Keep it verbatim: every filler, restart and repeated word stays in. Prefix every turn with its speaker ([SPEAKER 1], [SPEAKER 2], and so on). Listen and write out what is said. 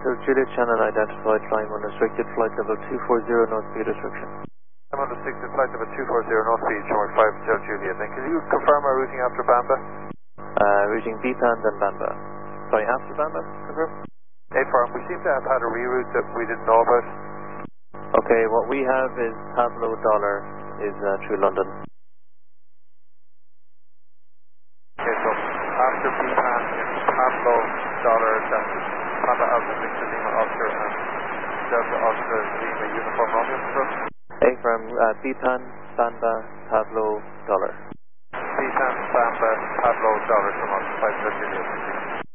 [SPEAKER 1] So Juliet Channel identified, flying unrestricted, flight level two four zero, no speed restriction.
[SPEAKER 2] I'm on the sixth flight level two four zero, no speed, showing five Hotel Juliet. Then can you confirm our routing after Bamba?
[SPEAKER 1] Uh, routing B PAN then Bamba. Sorry, after Bamba, confirm?
[SPEAKER 2] A-Farm, we seem to have had a reroute that we didn't know about.
[SPEAKER 1] Okay, what we have is Pablo Dollar is uh, through London.
[SPEAKER 2] Okay, so after B PAN, Pablo Dollar, that's Papa Alpha Victor Lima Oscar and Delta Oscar Lima Uniform Romeo, confirm?
[SPEAKER 1] A-Farm, uh, B PAN, Bamba, Pablo Dollar.
[SPEAKER 2] B PAN, Bamba, Pablo Dollar from us, five Hotel Juliet.